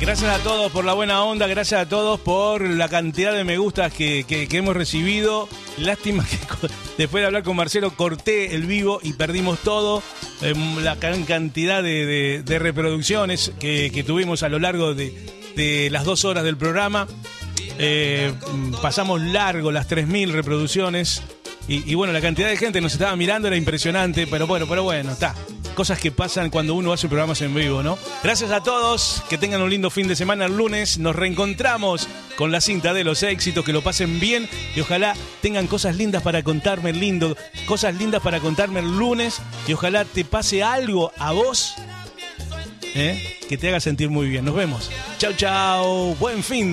Gracias a todos por la buena onda, gracias a todos por la cantidad de me gustas que hemos recibido. Lástima que después de hablar con Marcelo corté el vivo y perdimos todo. La cantidad de reproducciones que tuvimos a lo largo de las 2 horas del programa. Pasamos largo las 3.000 reproducciones. Y bueno, la cantidad de gente nos estaba mirando era impresionante, pero bueno, está. Cosas que pasan cuando uno hace programas en vivo, ¿no? Gracias a todos, que tengan un lindo fin de semana. El lunes nos reencontramos con la cinta de los éxitos, que lo pasen bien y ojalá tengan cosas lindas para contarme cosas lindas para contarme el lunes y ojalá te pase algo a vos, que te haga sentir muy bien. Nos vemos. Chau, chau. Buen fin.